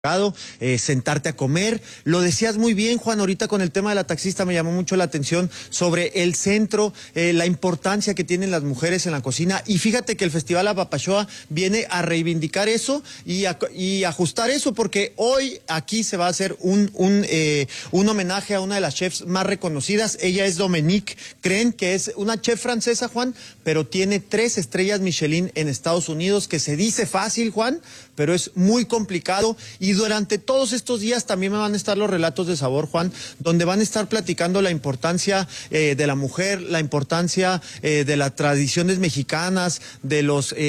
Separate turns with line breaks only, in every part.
sentarte a comer. Lo decías muy bien, Juan, ahorita con el tema de la taxista me llamó mucho la atención sobre el centro, la importancia que tienen las mujeres en la cocina. Y fíjate que el Festival Apapachóa viene a reivindicar eso y ajustar eso, porque hoy aquí se va a hacer un homenaje a una de las chefs más reconocidas. Ella es Dominique Crenn, que es una chef francesa, Juan, pero tiene 3 estrellas Michelin en Estados Unidos, que se dice fácil, Juan, pero es muy complicado. Y durante todos estos días también me van a estar los relatos de sabor, Juan, donde van a estar platicando la importancia de la mujer, la importancia de las tradiciones mexicanas, de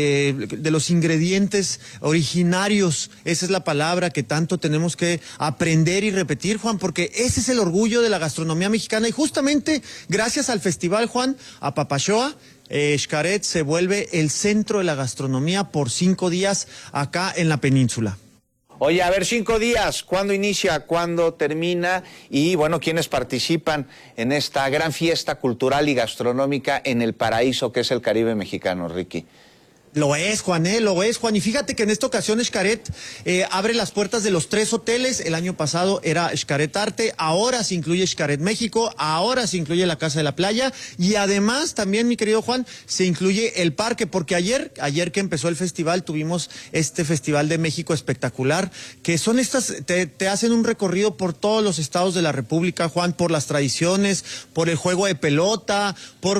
los ingredientes originarios. Esa es la palabra que tanto tenemos que aprender y repetir, Juan, porque ese es el orgullo de la gastronomía mexicana. Y justamente gracias al festival, Juan, Apapachóa, Xcaret se vuelve el centro de la gastronomía por 5 días acá en la península.
Oye, a ver, 5 días, ¿cuándo inicia, cuándo termina? Y bueno, ¿quiénes participan en esta gran fiesta cultural y gastronómica en el paraíso que es el Caribe mexicano, Ricky?
Lo es, Juan, lo es, Juan. Y fíjate que en esta ocasión Xcaret abre las puertas de los 3 hoteles. El año pasado era Xcaret Arte, ahora se incluye Xcaret México, ahora se incluye la Casa de la Playa y además también, mi querido Juan, se incluye el parque, porque ayer que empezó el festival tuvimos este Festival de México espectacular, que son estas, te hacen un recorrido por todos los estados de la República, Juan, por las tradiciones, por el juego de pelota,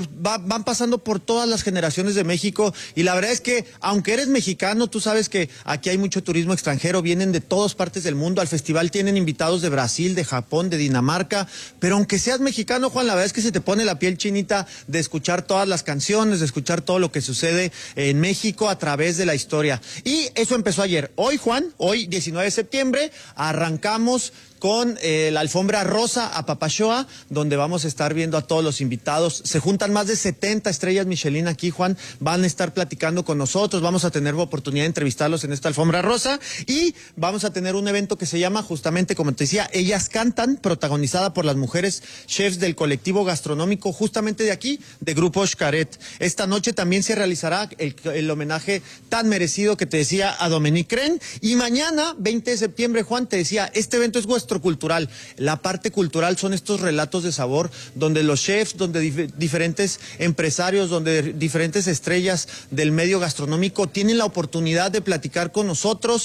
van pasando por todas las generaciones de México. Y la verdad es que aunque eres mexicano, tú sabes que aquí hay mucho turismo extranjero, vienen de todas partes del mundo. Al festival tienen invitados de Brasil, de Japón, de Dinamarca, pero aunque seas mexicano, Juan, la verdad es que se te pone la piel chinita de escuchar todas las canciones, de escuchar todo lo que sucede en México a través de la historia. Y eso empezó ayer. Hoy, Juan, hoy 19 de septiembre, arrancamos con la alfombra rosa Apapachóa, donde vamos a estar viendo a todos los invitados. Se juntan más de 70 estrellas Michelin aquí, Juan, van a estar platicando con nosotros, vamos a tener oportunidad de entrevistarlos en esta alfombra rosa y vamos a tener un evento que se llama, justamente como te decía, Ellas Cantan, protagonizada por las mujeres chefs del colectivo gastronómico justamente de aquí, de Grupo Xcaret. Esta noche también se realizará el homenaje tan merecido que te decía a Dominique Crenn, y mañana, 20 de septiembre, Juan, te decía, este evento es vuestro cultural. La parte cultural son estos relatos de sabor donde los chefs, donde diferentes empresarios, donde diferentes estrellas del medio gastronómico tienen la oportunidad de platicar con nosotros.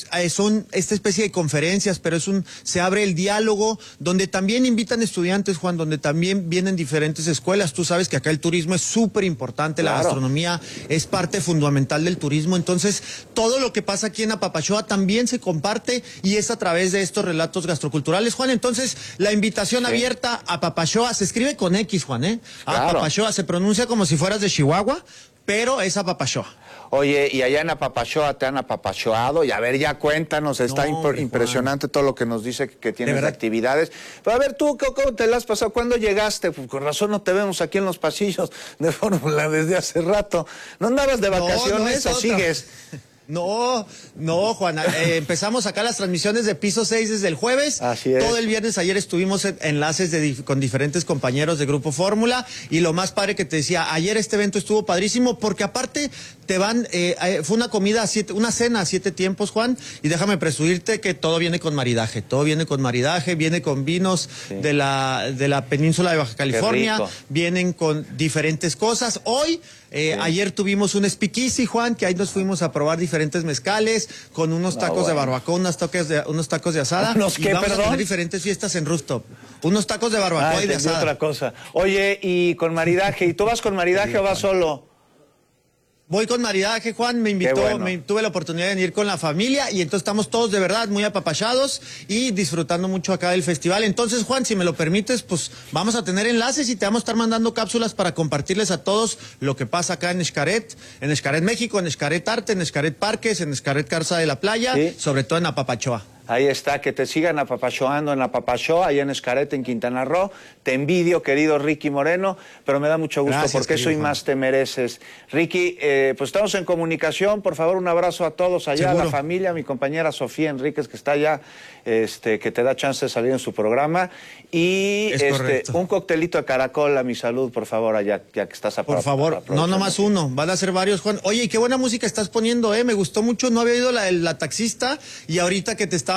Son esta especie de conferencias, pero se abre el diálogo, donde también invitan estudiantes, Juan, donde también vienen diferentes escuelas. Tú sabes que acá el turismo es súper importante, la gastronomía es parte fundamental del turismo. Entonces, todo lo que pasa aquí en Apapachóa también se comparte y es a través de estos relatos gastroculturales, Juan. Entonces, la invitación abierta a Apapachóa, se escribe con X, Juan,
Claro.
Apapachóa se pronuncia como si fueras de Chihuahua, pero es Apapachóa.
Oye, y allá en Apapachóa te han apapachoado, y a ver, ya cuéntanos, está impresionante todo lo que nos dice que tienes de actividades. Pero a ver, tú, ¿cómo te la has pasado? ¿Cuándo llegaste? Pues con razón no te vemos aquí en los pasillos de Fórmula desde hace rato. ¿No andabas de vacaciones o sigues?
No, Juan, empezamos acá las transmisiones de Piso 6 desde el jueves.
Así es.
Todo el viernes ayer estuvimos en enlaces con diferentes compañeros de Grupo Fórmula, y lo más padre que te decía, ayer este evento estuvo padrísimo porque aparte fue una comida, una cena a 7 tiempos, Juan, y déjame presumirte que todo viene con maridaje, viene con vinos de la península de Baja California, vienen con diferentes cosas. Hoy, ayer tuvimos un speakeasy, Juan, que ahí nos fuimos a probar diferentes mezcales, con unos tacos de barbacoa, unos tacos de asada.
¿Unos qué,
vamos
perdón?
a tener diferentes fiestas en rooftop. Unos tacos de barbacoa y de asada.
Otra cosa. Oye, y con maridaje, ¿y tú vas con maridaje o vas solo?
Voy con maridaje, Juan, me invitó, tuve la oportunidad de venir con la familia y entonces estamos todos de verdad muy apapachados y disfrutando mucho acá del festival. Entonces, Juan, si me lo permites, pues vamos a tener enlaces y te vamos a estar mandando cápsulas para compartirles a todos lo que pasa acá en Xcaret México, en Xcaret Arte, en Xcaret Parques, en Xcaret Casa de la Playa, sobre todo en Apapachóa.
Ahí está, que te sigan apapachoando en Apapachó, allá en Xcaret, en Quintana Roo. Te envidio, querido Ricky Moreno, pero me da mucho gusto. Gracias, porque eso y más te mereces. Ricky, pues estamos en comunicación. Por favor, un abrazo a todos allá, ¿seguro? A la familia, a mi compañera Sofía Enríquez, que está allá, que te da chance de salir en su programa. Y un coctelito de caracol a mi salud, por favor, allá, ya que estás
por favor, no nomás uno, van a ser varios, Juan. Oye, qué buena música estás poniendo, me gustó mucho, no había oído la taxista, y ahorita que te estaba